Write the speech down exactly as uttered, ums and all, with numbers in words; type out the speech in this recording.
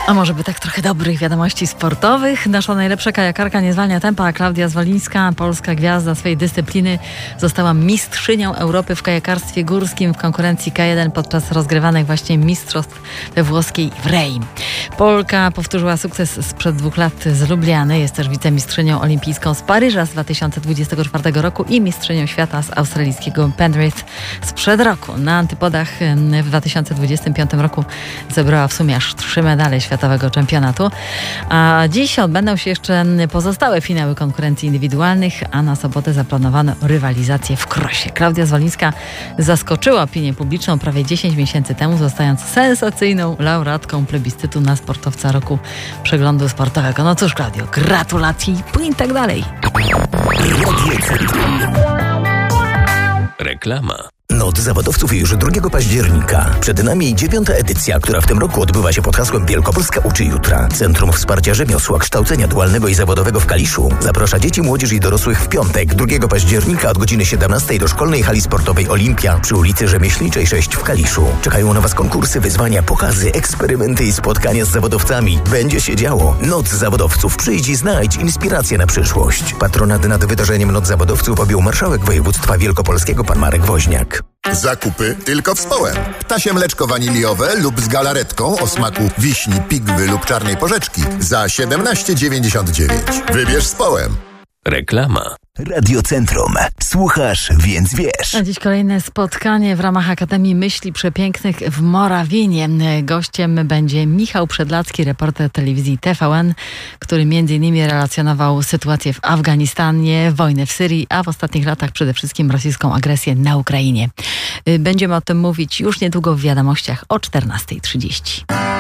A może by tak trochę dobrych wiadomości sportowych? Nasza najlepsza kajakarka nie zwalnia tempa, a Klaudia Zwolińska, polska gwiazda swojej dyscypliny, została mistrzynią Europy w kajakarstwie górskim w konkurencji K jeden podczas rozgrywanych właśnie mistrzostw we włoskiej Wrei. Polka powtórzyła sukces sprzed dwóch lat z Lubliany, jest też wicemistrzynią olimpijską z Paryża z dwa tysiące dwudziestego czwartego roku i mistrzynią świata z australijskiego Penrith sprzed roku. Na antypodach w dwa tysiące dwudziestym piątym roku zebrała w sumie aż trzy medale światowego czempionatu. A dziś odbędą się jeszcze pozostałe finały konkurencji indywidualnych, a na sobotę zaplanowano rywalizację w krosie. Klaudia Zwolińska zaskoczyła opinię publiczną prawie dziesięć miesięcy temu, zostając sensacyjną laureatką plebiscytu na sportowca roku przeglądu sportowego. No cóż, Klaudio, gratulacje i tak dalej. Reklama. Noc zawodowców już drugiego października. Przed nami dziewiąta edycja, która w tym roku odbywa się pod hasłem Wielkopolska uczy jutra. Centrum Wsparcia Rzemiosła, Kształcenia Dualnego i Zawodowego w Kaliszu zaprasza dzieci, młodzież i dorosłych w piątek, drugiego października od godziny siedemnastej do szkolnej hali sportowej Olimpia przy ulicy Rzemieślniczej sześć w Kaliszu. Czekają na Was konkursy, wyzwania, pokazy, eksperymenty i spotkania z zawodowcami. Będzie się działo. Noc zawodowców. Przyjdź i znajdź inspirację na przyszłość. Patronat nad wydarzeniem Noc zawodowców objął marszałek województwa wielkopolskiego pan Marek Woźniak. Zakupy tylko w Społem. Ptasie mleczko waniliowe lub z galaretką o smaku wiśni, pigwy lub czarnej porzeczki za siedemnaście dziewięćdziesiąt dziewięć. Wybierz Społem. Reklama. Radiocentrum. Słuchasz, więc wiesz. A dziś kolejne spotkanie w ramach Akademii Myśli Przepięknych w Morawinie. Gościem będzie Michał Przedlacki, reporter telewizji T V N, który między innymi relacjonował sytuację w Afganistanie, wojnę w Syrii, a w ostatnich latach przede wszystkim rosyjską agresję na Ukrainie. Będziemy o tym mówić już niedługo w wiadomościach o czternasta trzydzieści.